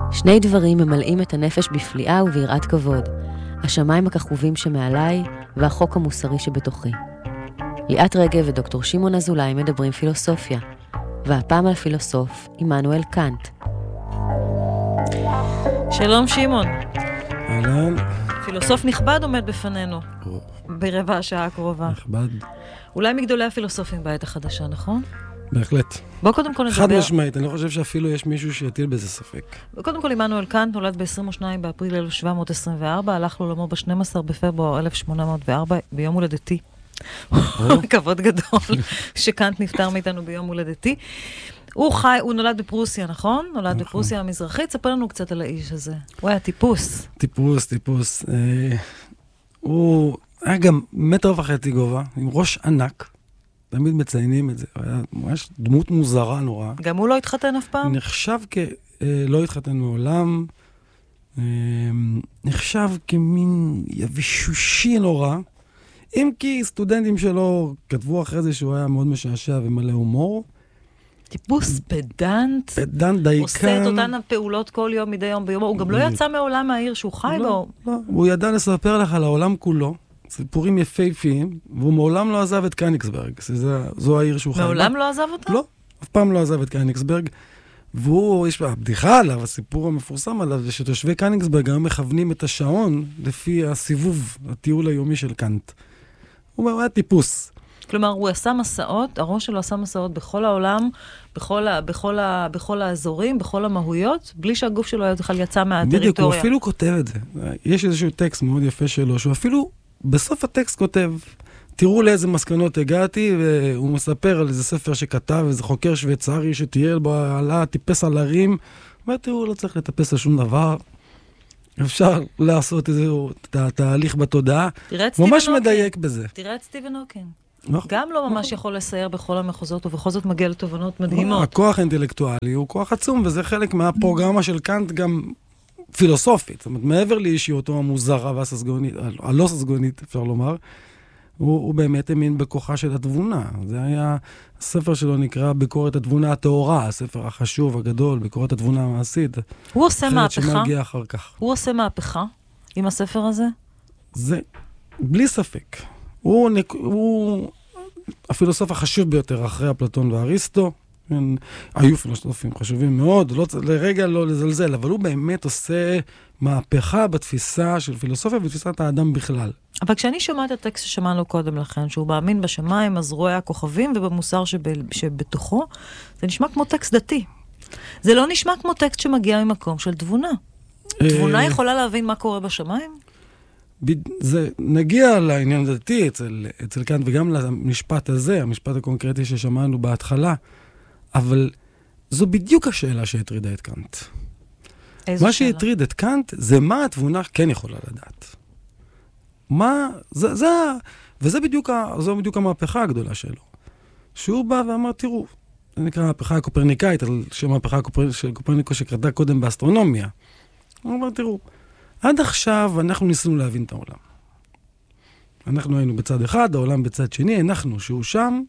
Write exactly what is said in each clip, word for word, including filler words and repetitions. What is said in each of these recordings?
שני דברים ממלאים את הנפש בפליאה וביראת כבוד, השמיים הכחובים שמעליי והחוק המוסרי שבתוכי. ליאת רגב ודוקטור שמעון אזולאי מדברים פילוסופיה, והפעם על פילוסוף עמנואל קאנט. שלום שמעון. אהלן. פילוסוף נכבד עומד בפנינו ברבע השעה הקרובה. נכבד. אולי מגדולי הפילוסופים בעת החדשה, נכון? בהחלט. בוא קודם כל נדבר. חד משמעית, אני לא חושב שאפילו יש מישהו שיטיל בזה ספק. קודם כל, עמנואל קאנט נולד ב-עשרים ושניים באפריל אלף שבע מאות עשרים וארבע, הלך לעולמו ב-שנים עשר בפברואר אלף שמונה מאות וארבע, ביום הולדתי. כבוד גדול שקאנט נפטר מאיתנו ביום הולדתי. הוא חי, הוא נולד בפרוסיה, נכון? נולד בפרוסיה המזרחית. ספר לנו קצת על האיש הזה. הוא היה טיפוס. טיפוס, טיפוס. הוא היה גם מטר וחצי גובה, עם ראש ענק. תמיד מציינים את זה. הוא היה ממש דמות מוזרה נורא. גם הוא לא התחתן אף פעם? נחשב כלא התחתן מעולם. נחשב כמין יבשושי נורא. אם כי סטודנטים שלו כתבו אחרי זה שהוא היה מאוד משעשע ומלא הומור. טיפוס פדנט. פדנט דייקן. עושה את אותן הפעולות כל יום, מדי יום ביום. הוא גם לא יצא מעולם מהעיר שהוא חי בו. לא, הוא ידע לספר לך על העולם כולו. סיפורים יפהפיים, והוא מעולם לא עזב את קניגסברג. זו העיר שהוא חי בה. מעולם לא עזב אותה? לא, אף פעם לא עזב את קניגסברג. והוא, יש הבדיחה עליו, הסיפור המפורסם עליו, זה שתושבי קניגסברג היום מכוונים את השעון לפי הסיבוב, הטיול היומי של קאנט. הוא אומר, הוא היה טיפוס. כלומר, הוא עשה מסעות, הראש שלו עשה מסעות בכל העולם, בכל, ה, בכל, ה, בכל האזורים, בכל המהויות, בלי שהגוף שלו בכלל יצא מהטריטוריה. בדיוק, הוא אפילו כותב את זה. יש איזשהו טקסט מאוד יפה שלו, שהוא אפילו בסוף הטקסט כותב, תראו לאיזה מסקנות הגעתי, והוא מספר על איזה ספר שכתב, איזה חוקר שוויצרי שטייל בו, עלה, טיפס על הרים, הוא אומר, תראו, לא צריך לטפס על שום דבר, אפשר לעשות איזה תהליך בתודעה, ממש מדייק בזה. תראה את סטיבן הוקינג. גם לא ממש יכול לסייר בכל המחוזות, ובכל זאת מגיע לתובנות מדהימות. הכוח האינטלקטואלי הוא כוח עצום, וזה חלק מהפרוגרמה של קאנט גם פילוסופית. זאת אומרת, מעבר לאישיותו המוזרה והססגונית, הלא ססגונית, אפשר לומר, הוא, הוא באמת האמין בכוחה של התבונה. זה היה, הספר שלו נקרא ביקורת התבונה התאורה, הספר החשוב, הגדול, ביקורת התבונה המעשית. הוא עושה מהפכה? שמגיע אחר כך. הוא עושה מהפכה עם הספר הזה? זה, בלי ספק. הוא, הוא הפילוסוף החשוב ביותר אחרי אפלטון ואריסטו. היו פילוסופים חשובים מאוד, לא, לרגע לא לזלזל, אבל הוא באמת עושה מהפכה בתפיסה של פילוסופיה ובתפיסת האדם בכלל. אבל כשאני שומעת את הטקסט ששמענו קודם לכן, שהוא מאמין בשמיים, הזרועי הכוכבים ובמוסר שב, שבתוכו, זה נשמע כמו טקסט דתי. זה לא נשמע כמו טקסט שמגיע ממקום של תבונה. תבונה יכולה להבין מה קורה בשמיים? זה נגיע לעניין דתי אצל, אצל קאנט וגם למשפט הזה, המשפט הקונקרטי ששמענו בהתחלה, אבל זו בדיוק השאלה שהטרידה את קאנט. מה שהטריד את קאנט זה מה התבונה כן יכולה לדעת. מה, זה, זה, וזה בדיוק, זו בדיוק המהפכה הגדולה שלו. שהוא בא ואמר, תראו, זה נקרא המהפכה הקופרניקאית, על שם המהפכה של קופרניקו שקרתה קודם באסטרונומיה. הוא אמר, תראו, עד עכשיו אנחנו ניסינו להבין את העולם. אנחנו היינו בצד אחד, העולם בצד שני, אנחנו שהוא שם,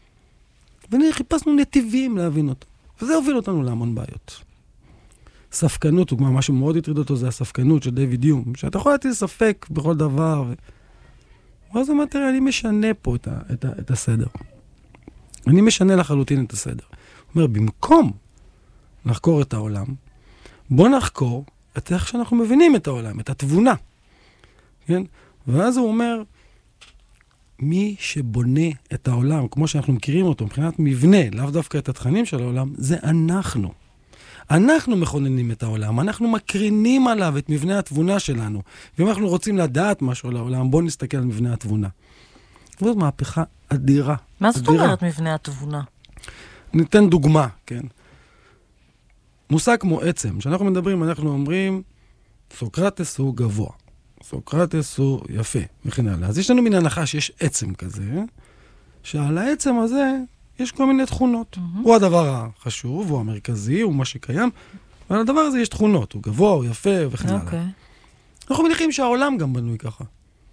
וחיפשנו נתיבים להבין אותו. וזה הוביל אותנו להמון בעיות. ספקנות, הוא כמו משהו מאוד הטריד אותו, זה הספקנות של דיוויד יום, שאתה יכול להטיל ספק בכל דבר. ו... ואז הוא אומר, תראה, אני משנה פה את, ה, את, ה, את הסדר. אני משנה לחלוטין את הסדר. הוא אומר, במקום לחקור את העולם, בוא נחקור את איך שאנחנו מבינים את העולם, את התבונה. כן? ואז הוא אומר, מי שבונה את העולם, כמו שאנחנו מכירים אותו, מבחינת מבנה, לאו דווקא את התכנים של העולם, זה אנחנו. אנחנו מכוננים את העולם, אנחנו מקרינים עליו את מבנה התבונה שלנו. ואם אנחנו רוצים לדעת משהו על העולם, בואו נסתכל על מבנה התבונה. זאת מהפכה אדירה. מה זאת אדירה. אומרת מבנה התבונה? ניתן דוגמה, כן. מושג כמו עצם, כשאנחנו מדברים, אנחנו אומרים, סוקרטס הוא גבוה. סוקרטס הוא יפה, וכן הלאה. אז יש לנו מן הנחה שיש עצם כזה, שעל העצם הזה יש כל מיני תכונות. Mm-hmm. הוא הדבר החשוב, הוא המרכזי, הוא מה שקיים, ועל הדבר הזה יש תכונות. הוא גבוה, הוא יפה, וכן הלאה. Okay. אנחנו מניחים שהעולם גם בנוי ככה.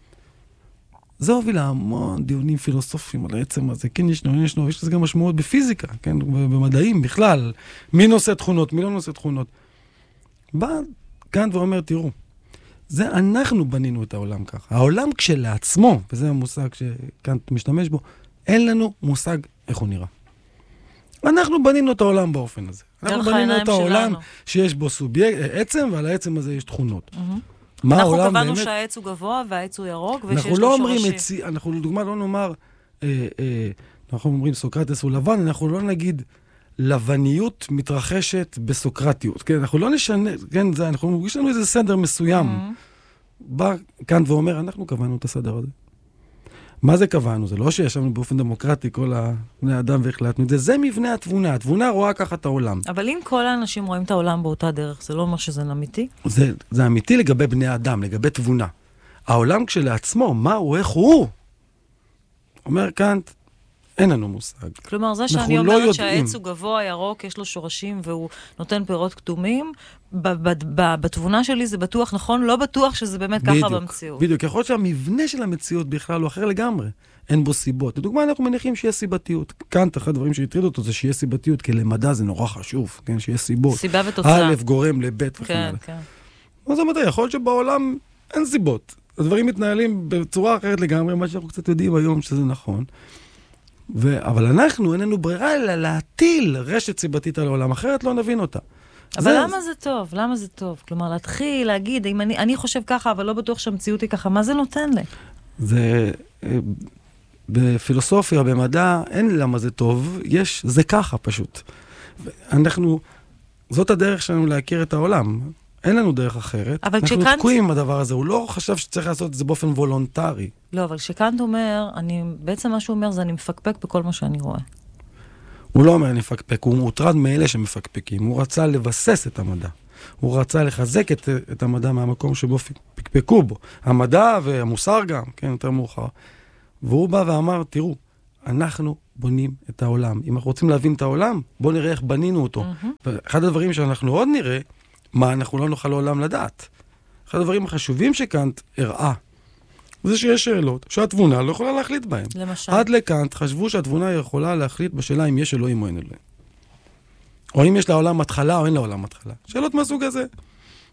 זה הוביל להמון דיונים פילוסופיים על העצם הזה. כן, ישנו, ישנו, יש לזה גם משמעות בפיזיקה, כן, במדעים בכלל. מי נושא תכונות, מי לא נושא תכונות. בא כאן ואומר, תראו, זה אנחנו בנינו את העולם ככה. העולם כשלעצמו, וזה המושג שכאן משתמש בו, אין לנו מושג איך הוא נראה. אנחנו בנינו את העולם באופן הזה. אנחנו בנינו את העולם שיש בו סובייקט, עצם, ועל העצם הזה יש תכונות. אנחנו קבענו שהעץ הוא גבוה והעץ הוא ירוק, ושיש לו שורשים. אנחנו לדוגמה לא נאמר, אנחנו אומרים סוקרטס הוא לבן, אנחנו לא נגיד לבניות מתרחשת בסוקרטיות. כן, אנחנו לא נשנה, כן, זה, אנחנו, יש לנו איזה סדר מסוים. בא כאן ואומר, אנחנו קבענו את הסדר הזה. מה זה קבענו? זה לא שישבנו באופן דמוקרטי כל בני אדם והחלטנו את זה. זה מבנה התבונה. התבונה רואה ככה את העולם. אבל אם כל האנשים רואים את העולם באותה דרך, זה לא אומר שזה אמיתי? זה, זה אמיתי לגבי בני אדם, לגבי תבונה. העולם כשלעצמו, מה הוא, איך הוא? אומר קאנט, אין לנו מושג. כלומר, זה שאני אומרת לא שהעץ הוא גבוה, ירוק, יש לו שורשים והוא נותן פירות קדומים, בתבונה שלי זה בטוח נכון, לא בטוח שזה באמת ככה בדיוק, במציאות. בדיוק, יכול להיות שהמבנה של המציאות בכלל הוא אחר לגמרי. אין בו סיבות. לדוגמה, אנחנו מניחים שיש סיבתיות. כאן, אחד הדברים שהטריד אותו זה שיש סיבתיות, כי למדע זה נורא חשוב, כן, שיש סיבות. סיבה ותוצאה. א' גורם לב' וכן כן, הלאה. כן. אז המדע, יכול להיות שבעולם אין סיבות. הדברים מתנהלים בצורה אחרת לגמרי, מה שאנחנו קצת יודעים היום שזה נכון. ו... אבל אנחנו, אין לנו ברירה אלא להטיל רשת סיבתית על העולם, אחרת לא נבין אותה. אבל זה... למה זה טוב? למה זה טוב? כלומר, להתחיל, להגיד, אם אני, אני חושב ככה, אבל לא בטוח שהמציאות היא ככה, מה זה נותן לי? זה... בפילוסופיה, במדע, אין למה זה טוב, יש, זה ככה פשוט. אנחנו, זאת הדרך שלנו להכיר את העולם. אין לנו דרך אחרת. אנחנו כשקנט... תקועים עם הדבר הזה. הוא לא חשב שצריך לעשות את זה באופן וולונטרי. לא, אבל כשקאנט אומר, אני, בעצם מה שהוא אומר זה אני מפקפק בכל מה שאני רואה. הוא לא אומר אני מפקפק, הוא מוטרד מאלה שמפקפקים. הוא רצה לבסס את המדע. הוא רצה לחזק את, את המדע מהמקום שבו פקפקו בו. המדע והמוסר גם, כן, יותר מאוחר. והוא בא ואמר, תראו, אנחנו בונים את העולם. אם אנחנו רוצים להבין את העולם, בואו נראה איך בנינו אותו. Mm-hmm. ואחד הדברים שאנחנו עוד נראה, מה אנחנו לא נוכל לעולם לדעת. אחד הדברים החשובים שקאנט הראה, זה שיש שאלות שהתבונה לא יכולה להחליט בהן. למשל. עד לקאנט חשבו שהתבונה יכולה להחליט בשאלה אם יש אלוהים או אין אלוהים. או אם יש לעולם התחלה או אין לעולם התחלה. שאלות מהסוג הזה.